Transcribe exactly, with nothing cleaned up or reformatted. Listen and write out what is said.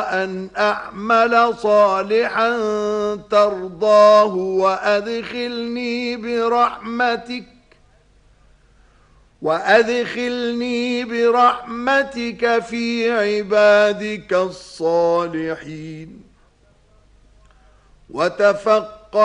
أن أعمل صالحا ترضاه وأدخلني برحمتك وأدخلني برحمتك في عبادك الصالحين. وتفقد